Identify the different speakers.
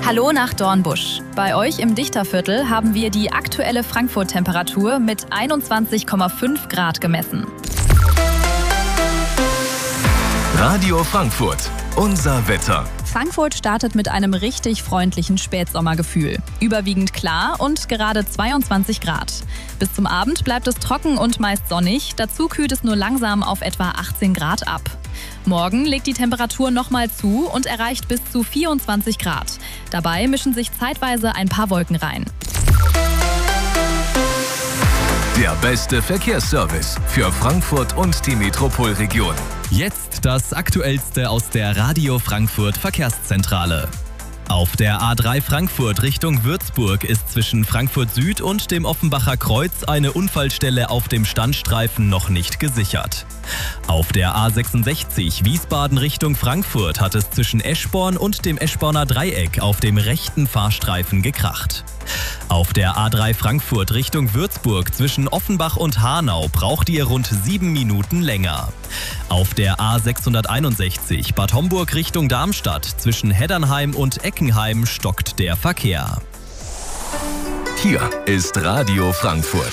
Speaker 1: Hallo nach Dornbusch. Bei euch im Dichterviertel haben wir die aktuelle Frankfurt-Temperatur mit 21,5 Grad gemessen.
Speaker 2: Radio Frankfurt, unser Wetter.
Speaker 1: Frankfurt startet mit einem richtig freundlichen Spätsommergefühl. Überwiegend klar und gerade 22 Grad. Bis zum Abend bleibt es trocken und meist sonnig. Dazu kühlt es nur langsam auf etwa 18 Grad ab. Morgen legt die Temperatur nochmal zu und erreicht bis zu 24 Grad. Dabei mischen sich zeitweise ein paar Wolken rein.
Speaker 2: Der beste Verkehrsservice für Frankfurt und die Metropolregion.
Speaker 3: Jetzt das Aktuellste aus der Radio Frankfurt Verkehrszentrale. Auf der A3 Frankfurt Richtung Würzburg ist zwischen Frankfurt Süd und dem Offenbacher Kreuz eine Unfallstelle auf dem Standstreifen noch nicht gesichert. Auf der A66 Wiesbaden Richtung Frankfurt hat es zwischen Eschborn und dem Eschborner Dreieck auf dem rechten Fahrstreifen gekracht. Auf der A3 Frankfurt Richtung Würzburg zwischen Offenbach und Hanau braucht ihr rund 7 Minuten länger. Auf der A661 Bad Homburg Richtung Darmstadt zwischen Heddernheim und Eckenheim stockt der Verkehr.
Speaker 2: Hier ist Radio Frankfurt.